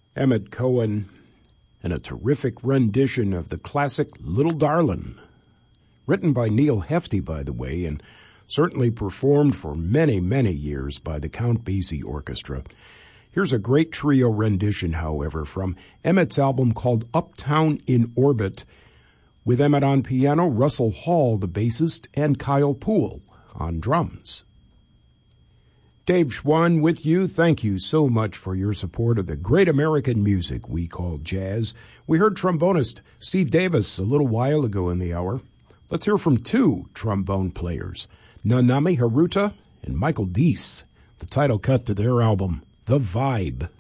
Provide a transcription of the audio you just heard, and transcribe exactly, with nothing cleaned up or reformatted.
Emmett Cohen, and a terrific rendition of the classic Little Darlin', written by Neil Hefti, by the way, and certainly performed for many, many years by the Count Basie Orchestra. Here's a great trio rendition, however, from Emmett's album called Uptown in Orbit, with Emmett on piano, Russell Hall, the bassist, and Kyle Poole on drums. Dave Schwann with you. Thank you so much for your support of the great American music we call jazz. We heard trombonist Steve Davis a little while ago in the hour. Let's hear from two trombone players, Nanami Haruta and Michael Deese, the title cut to their album, The Vibe.